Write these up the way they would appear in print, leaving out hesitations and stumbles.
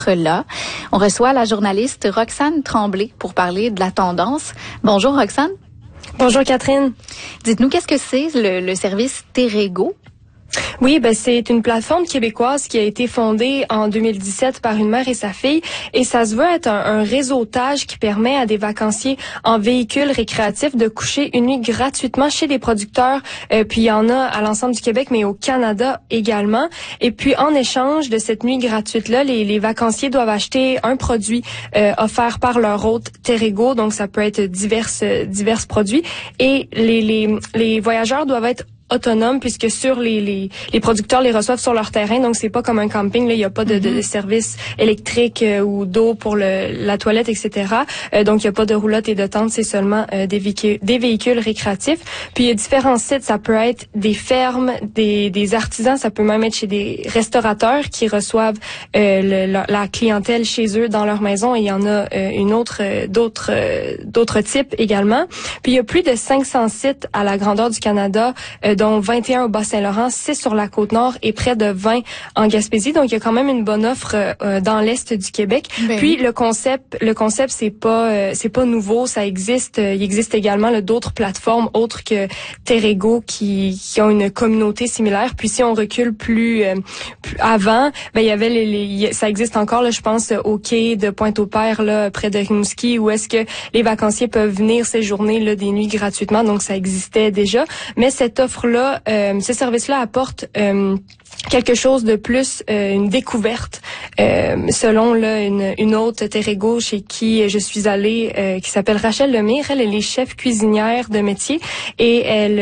Là, on reçoit la journaliste Roxane Tremblay pour parler de la tendance. Bonjour Roxane. Bonjour Catherine. Dites-nous, qu'est-ce que c'est le service Terrego? Oui, c'est une plateforme québécoise qui a été fondée en 2017 par une mère et sa fille, et ça se veut être un réseautage qui permet à des vacanciers en véhicule récréatif de coucher une nuit gratuitement chez des producteurs, puis il y en a à l'ensemble du Québec, mais au Canada également. Et puis en échange de cette nuit gratuite-là, les vacanciers doivent acheter un produit offert par leur hôte Terrego, donc ça peut être divers produits, et les voyageurs doivent être autonomes, puisque sur les producteurs les reçoivent sur leur terrain, donc c'est pas comme un camping, là il y a pas de service électrique ou d'eau pour la toilette, etc. Donc il y a pas de roulotte et de tente, c'est seulement des véhicules récréatifs. Puis il y a différents sites, ça peut être des fermes, des artisans, ça peut même être chez des restaurateurs qui reçoivent la clientèle chez eux dans leur maison, et il y en a d'autres types également. Puis il y a plus de 500 sites à la grandeur du Canada, dont 21 au Bas-Saint-Laurent, 6 sur la Côte-Nord et près de 20 en Gaspésie. Donc, il y a quand même une bonne offre dans l'Est du Québec. Puis, le concept, c'est pas nouveau, ça existe. Il existe également d'autres plateformes autres que Terrego qui ont une communauté similaire. Puis, si on recule plus avant, il y avait ça existe encore, là, je pense, au quai de Pointe-au-Père, là, près de Rimouski, où est-ce que les vacanciers peuvent venir séjourner là, des nuits gratuitement. Donc, ça existait déjà. Mais cette offre-là, ce service-là apporte quelque chose de plus, une découverte, selon là une hôte Terrego chez qui je suis allée, qui s'appelle Rachel Lemire. Elle est chef cuisinière de métier, et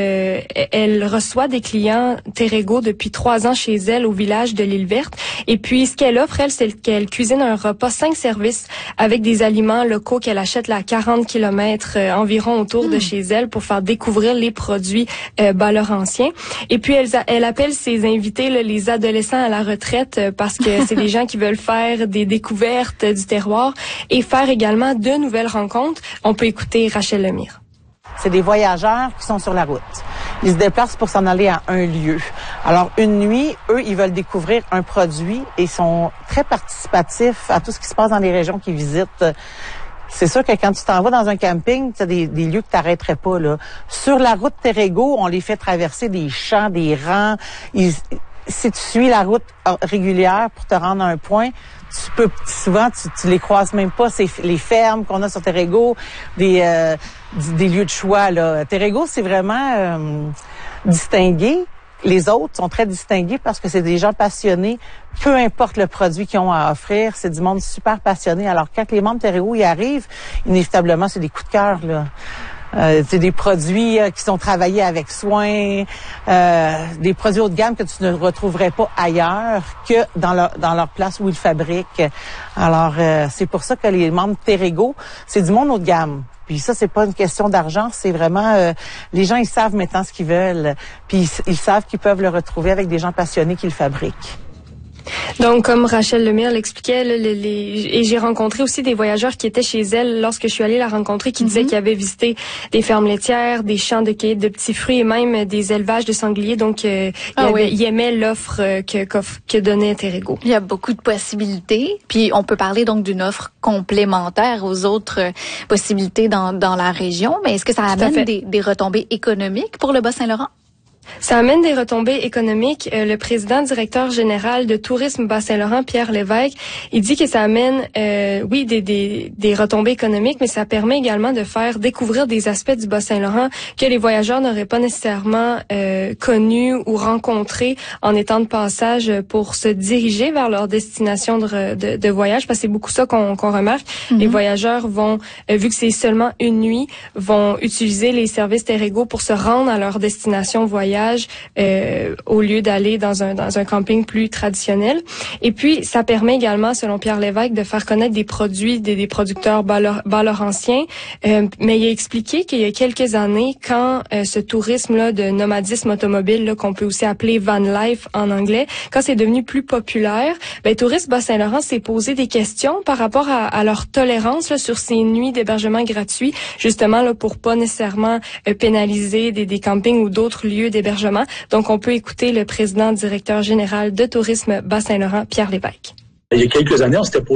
elle reçoit des clients Terrego depuis 3 ans chez elle au village de l'Île-Verte. Et puis ce qu'elle offre, c'est qu'elle cuisine un repas 5 services avec des aliments locaux qu'elle achète là, à 40 km environ autour de chez elle pour faire découvrir les produits anciens. Et puis elle appelle ses invités là, les adolescents à la retraite, parce que c'est des gens qui veulent faire des découvertes du terroir et faire également de nouvelles rencontres. On peut écouter Rachel Lemire. C'est des voyageurs qui sont sur la route. Ils se déplacent pour s'en aller à un lieu. Alors, une nuit, eux, ils veulent découvrir un produit et sont très participatifs à tout ce qui se passe dans les régions qu'ils visitent. C'est sûr que quand tu t'en vas dans un camping, tu as des lieux que tu n'arrêterais pas, là. Sur la route Terrego, on les fait traverser des champs, des rangs. Si tu suis la route régulière pour te rendre à un point, souvent, tu les croises même pas. C'est les fermes qu'on a sur Terrego, des lieux de choix, là. Terrego, c'est vraiment distingué. Les autres sont très distingués parce que c'est des gens passionnés. Peu importe le produit qu'ils ont à offrir, c'est du monde super passionné. Alors, quand les membres Terrego y arrivent, inévitablement, c'est des coups de cœur, là. C'est des produits qui sont travaillés avec soin, des produits haut de gamme que tu ne retrouverais pas ailleurs que dans leur place où ils fabriquent. Alors, c'est pour ça que les membres Terrego, c'est du monde haut de gamme. Puis ça, c'est pas une question d'argent, c'est vraiment les gens, ils savent maintenant ce qu'ils veulent, puis ils savent qu'ils peuvent le retrouver avec des gens passionnés qui le fabriquent. Donc, comme Rachel Lemire l'expliquait, et j'ai rencontré aussi des voyageurs qui étaient chez elle lorsque je suis allée la rencontrer, qui disaient qu'ils avaient visité des fermes laitières, des champs de cueillette de petits fruits et même des élevages de sangliers. Donc, ils aimaient l'offre que donnait Terrego. Il y a beaucoup de possibilités. Puis, on peut parler donc d'une offre complémentaire aux autres possibilités dans la région. Mais est-ce que ça amène des retombées économiques pour le Bas-Saint-Laurent? Ça amène des retombées économiques. Le président directeur général de Tourisme Bas-Saint-Laurent, Pierre Lévesque, il dit que ça amène, des retombées économiques, mais ça permet également de faire découvrir des aspects du Bas-Saint-Laurent que les voyageurs n'auraient pas nécessairement connus ou rencontrés en étant de passage pour se diriger vers leur destination de voyage, parce que c'est beaucoup ça qu'on remarque. Les voyageurs vont, vu que c'est seulement une nuit, vont utiliser les services Terrego pour se rendre à leur destination voyage, au lieu d'aller dans un camping plus traditionnel. Et puis, ça permet également, selon Pierre Lévesque, de faire connaître des produits des producteurs bas-laurentiens. Mais il a expliqué qu'il y a quelques années, quand ce tourisme-là de nomadisme automobile, là, qu'on peut aussi appeler van life en anglais, quand c'est devenu plus populaire, Tourisme Bas-Saint-Laurent s'est posé des questions par rapport à leur tolérance là, sur ces nuits d'hébergement gratuit, justement là, pour pas nécessairement pénaliser des campings ou d'autres lieux d'hébergement. Donc, on peut écouter le président directeur général de Tourisme Bas-Saint-Laurent, Pierre Lévesque. Il y a quelques années, on s'était posé